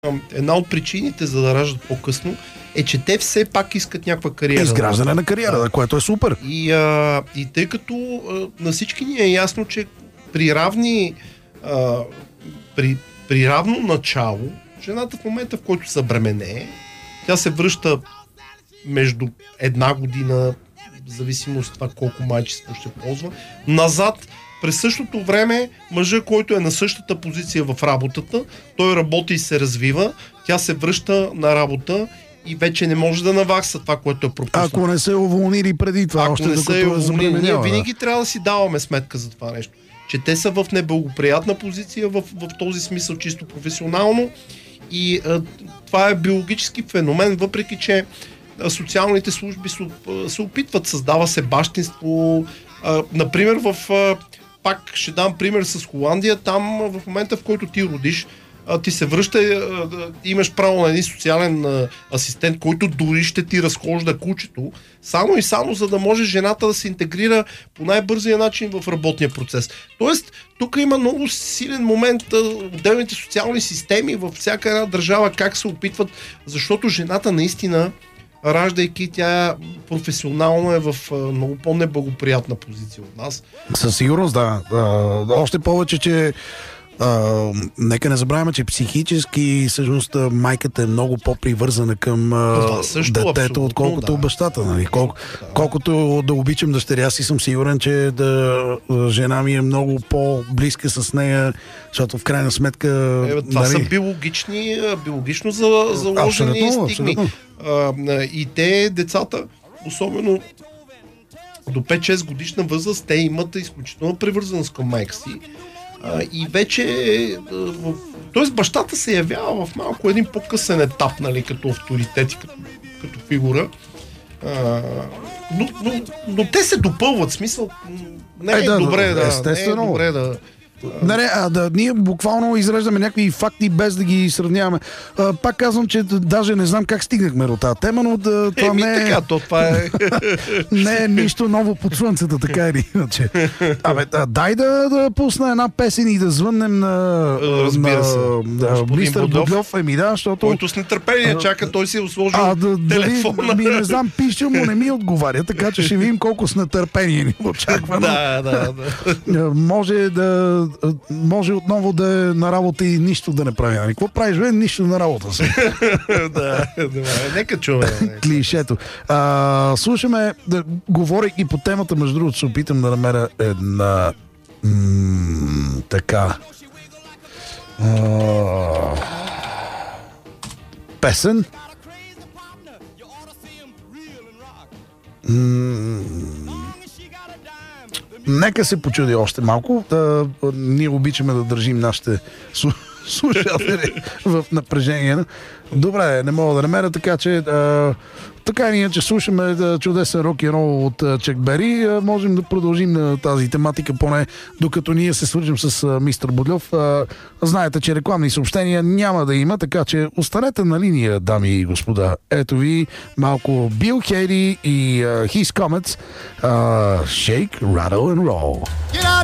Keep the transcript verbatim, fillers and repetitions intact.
една от причините за да раждат по-късно е, че те все пак искат някаква кариера. Изграждане на кариера, да, което е супер. И, а, и тъй като а, на всички ни е ясно, че при равни а, при, при равно начало, жената в момента, в който забременее, тя се връща между една година, в зависимост от това колко майчество ще ползва, назад. През същото време мъжа, който е на същата позиция в работата, той работи и се развива, тя се връща на работа и вече не може да навакса това, което е пропуснато. Ако не се уволнили преди това, Ако още не докато се е уволнили, забременява. ние винаги трябва да си даваме сметка за това нещо. Че те са в неблагоприятна позиция, в, в този смисъл чисто професионално и а, това е биологически феномен, въпреки че а, социалните служби се, се опитват, създава се бащинство. А, например, в а, пак ще дам пример с Холандия, там в момента, в който ти родиш, ти се връща, имаш право на един социален асистент, който дори ще ти разхожда кучето, само и само за да може жената да се интегрира по най-бързия начин в работния процес. Тоест, тук има много силен момент, отделните социални системи във всяка една държава как се опитват, защото жената наистина, раждайки, тя професионално е в много по-неблагоприятна позиция от нас. Със сигурност, да. А, още повече, че а, нека не забравяме, че психически всъщност майката е много по-привързана към а, също, детето, отколкото да. бащата. Нали? Колко, да. Колкото да обичам дъщеря си, съм сигурен, че да, жена ми е много по-близка с нея, защото в крайна сметка... Е, това нали? са биологични, биологично заложени абсолютно, стигми. абсолютно. А, и те, децата, особено до пет-шест годишна възраст, те имат изключително привързаност към майка си. А, и вече в... Тоест бащата се явява в малко един по-късен етап, нали, като авторитет и като, като фигура. А, но, но, но те се допълват, смисъл. Не е, е да, добре да, естествено. Не е добре да... Не, не, а да ние буквално изреждаме някакви факти без да ги сравняваме. А, пак казвам, че даже не знам как стигнахме до тази тема, но да, това Еми, не е... така, то това е... не е нищо ново под слънцето, така или иначе. Абе, да, дай да, да пусна една песен и да звъннем на, Разбира се. на, на мистер Бодльов. Еми да, защото... Който с нетърпение чака, той си е сложил а, да, телефона. Ми, не знам, пише му, не ми отговаря, така че ще видим колко с нетърпение ни очаква. Да, да, да. Може да може отново да е на работа и нищо да не прави. Ами, какво правиш, бе? Нищо на работа си. Да, добре, нека чуме. Клишето. А, слушаме, да, говорейки по темата, между другото, се опитам да намеря една м- така а, песен. М- Нека се почуди още малко. Да, ние обичаме да държим нашите слушатели в напрежение. Добре, не мога да намеря, така че а, така и ние, че слушаме да, чудесен рок-н-рол от Чак Бери, а, можем да продължим на тази тематика, поне докато ние се свържим с а, мистер Бодльов. А, знаете, че рекламни съобщения няма да има, така че останете на линия, дами и господа. Ето ви малко Бил Хейли и uh, His Comets, uh, Shake, Rattle and Roll.